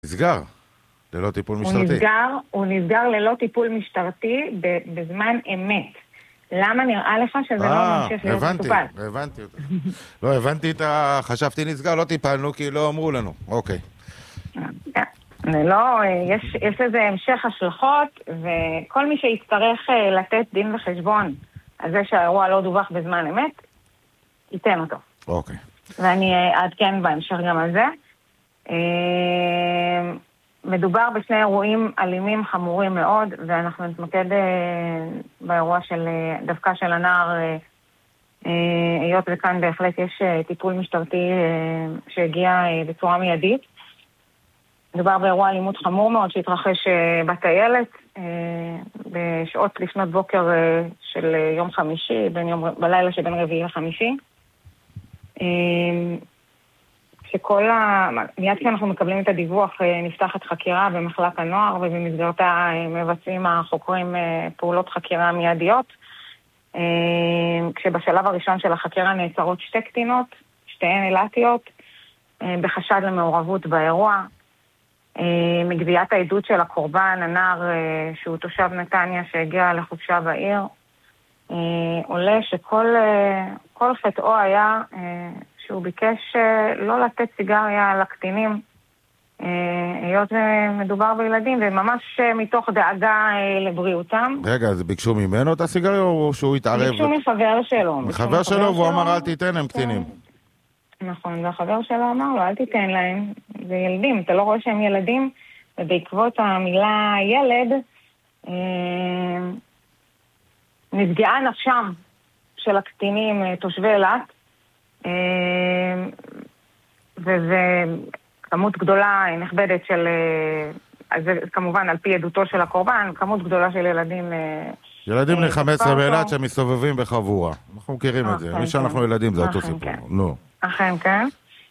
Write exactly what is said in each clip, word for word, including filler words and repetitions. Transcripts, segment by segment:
נסגר, ללא טיפול משטרתי. הוא נסגר, הוא נסגר ללא טיפול משטרתי בזמן אמת. למה נראה לך שזה לא ממשיך להיות מטופל? הבנתי, הבנתי אותך. לא, הבנתי את ה... חשבתי נסגר, לא טיפלנו כי לא אמרו לנו. אוקיי. לא, יש, יש לזה המשך השלכות, וכל מי שיצטרך לתת דין וחשבון על זה שהאירוע לא דווח בזמן אמת, ייתן אותו. אוקיי. ואני אעדכן בהמשך גם על זה. מדובר בשני אירועים אלימים חמורים מאוד, ואנחנו נתמקד באירוע של, דווקא של הנער, היות וכאן בהחלט יש טיפול משטרתי שהגיע בצורה מיידית. מדובר באירוע אלימות חמור מאוד שהתרחש בטיילת, בשעות לפנות בוקר של יום חמישי, בין יום, בלילה שבין רביעי לחמישי. שכל ה... מיד כשאנחנו מקבלים את הדיווח, נפתחת חקירה במחלק הנוער, ובמסגרתה מבצעים החוקרים פעולות חקירה מיידיות. כשבשלב הראשון של החקירה נעצרות שתי קטינות, שתיהן אילתיות, בחשד למעורבות באירוע. מגביית העדות של הקורבן, הנער שהוא תושב נתניה שהגיע לחופשה בעיר, עולה שכל כל חטאו היה שהוא ביקש לא לתת סיגריה לקטינים, היות ומדובר בילדים, וממש מתוך דאגה לבריאותם. רגע, אז ביקשו ממנו את הסיגריה או שהוא התערב? ביקשו מחבר שלו. מחבר שלו, והוא אמר אל תיתן, הם קטינים. נכון, והחבר שלו אמר לו, אל תיתן להם, זה ילדים, אתה לא רואה שהם ילדים, ובעקבות המילה ילד, אה, נפגעה נפשם של הקטינים תושבי אילת, אה, וזה כמות גדולה, נכבדת של, אה, זה כמובן על פי עדותו של הקורבן, כמות גדולה של ילדים... אה, ילדים בני חמש עשרה באילת שמסתובבים בחבורה. אנחנו מכירים את זה, מי שאנחנו ילדים זה אותו סיפור. לא. אכן, כן.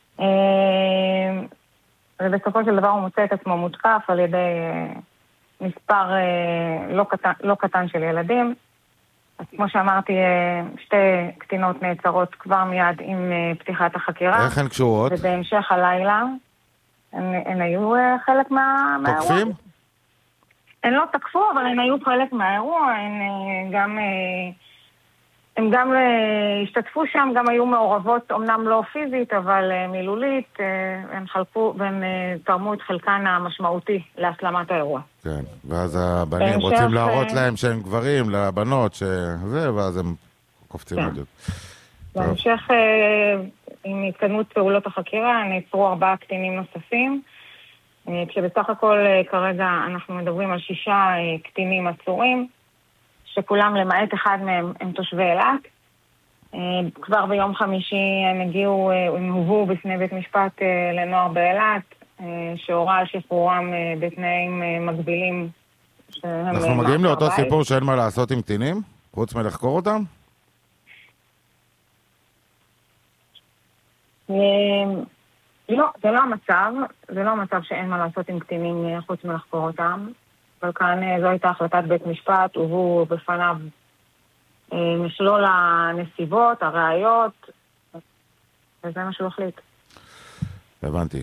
ובסופו של דבר הוא מוצא את עצמו מותקף על ידי מספר לא קטן, לא קטן של ילדים. אז כמו שאמרתי, שתי קטינות נעצרות כבר מיד עם פתיחת החקירה. איך הן קשורות? ובהמשך הלילה הן, הן היו חלק מה, מהאירוע. תוקפים? הן לא תקפו, אבל הן היו חלק מהאירוע. הן גם... הם גם השתתפו שם, גם היו מעורבות, אמנם לא פיזית, אבל מילולית, הם חלקו והם תרמו את חלקן המשמעותי להסלמת האירוע. כן, ואז הבנים רוצים להראות להם שהם גברים, לבנות, שזה, ואז הם קופצים על זה. בהמשך, עם התקדמות פעולות החקירה, נעצרו ארבעה קטינים נוספים, כשבסך הכל כרגע אנחנו מדברים על שישה קטינים עצורים, שכולם למעט אחד מהם הם תושבי אילת. כבר ביום חמישי הם הגיעו, הם הובאו בפני בית משפט לנוער באילת, שהורה על שחרורם בתנאים מגבילים. אנחנו מגיעים לאותו סיפור שאין מה לעשות עם קטינים? חוץ מלחקור אותם? לא, זה לא המצב. זה לא המצב שאין מה לעשות עם קטינים חוץ מלחקור אותם. אבל כאן זו הייתה החלטת בית משפט, ובו בפניו משלול הנסיבות, הראיות, וזה מה שהוא החליט. הבנתי.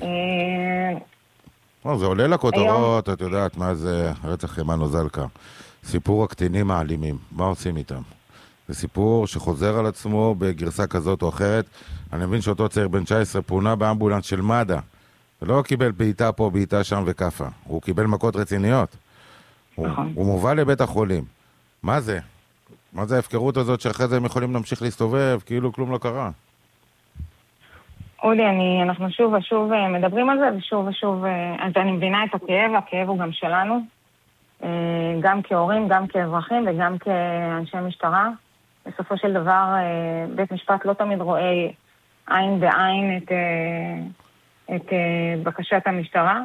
זה עולה לכותרות, את יודעת מה זה רצח ימנו זלקה. סיפור הקטינים האלימים, מה עושים איתם? זה סיפור שחוזר על עצמו בגרסה כזאת או אחרת. אני מבין שאותו צעיר בן תשע עשרה פונה באמבולנס של מד"א, ולא קיבל בעיטה פה, בעיטה שם וכפה. הוא קיבל מכות רציניות. הוא, הוא מובא לבית החולים. מה זה? מה זה ההפקרות הזאת שאחרי זה הם יכולים להמשיך להסתובב כאילו כלום לא קרה? אודי, אני, אנחנו שוב ושוב מדברים על זה, ושוב ושוב, אז אני מבינה את הכאב, הכאב הוא גם שלנו, גם כהורים, גם כאזרחים וגם כאנשי משטרה. בסופו של דבר, בית משפט לא תמיד רואה עין בעין את, את בקשת המשטרה,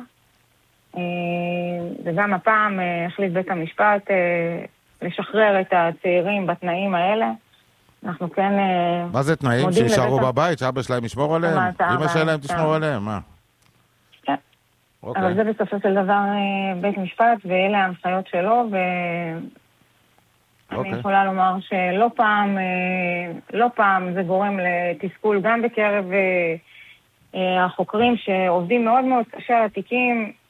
וגם הפעם החליט בית המשפט לשחרר את הצעירים בתנאים האלה. אנחנו כן... מה זה תנאים? שישארו בבית? שאבא שלהם ישמור עליהם? אמא שלהם תשמור עליהם? מה? כן. אבל זה בסופו של דבר בית משפט, ואלה ההנחיות שלו, ואני יכולה לומר שלא פעם, לא פעם זה גורם לתסכול גם בקרב החוקרים שעובדים מאוד מאוד קשה על התיקים,